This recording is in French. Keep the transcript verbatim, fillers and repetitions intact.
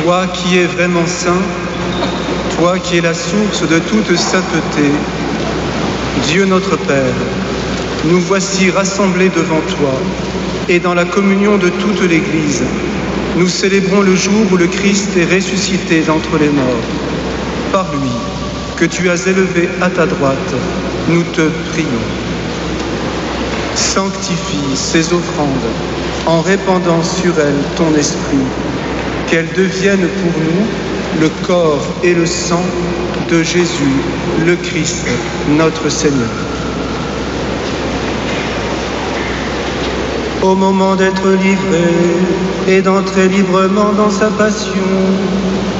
Toi qui es vraiment saint, toi qui es la source de toute sainteté, Dieu notre Père, nous voici rassemblés devant toi et dans la communion de toute l'Église, nous célébrons le jour où le Christ est ressuscité d'entre les morts. Par lui, que tu as élevé à ta droite, nous te prions. Sanctifie ces offrandes en répandant sur elles ton esprit, qu'elles deviennent pour nous le corps et le sang de Jésus, le Christ, notre Seigneur. Au moment d'être livré et d'entrer librement dans sa passion,